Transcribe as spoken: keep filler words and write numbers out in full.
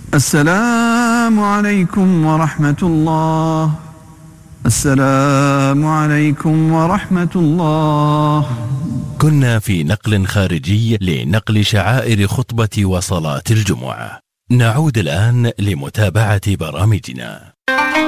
السلام عليكم ورحمة الله. السلام عليكم ورحمة الله. كنا في نقل خارجي لنقل شعائر خطبة وصلاة الجمعة. نعود الآن لمتابعة برامجنا.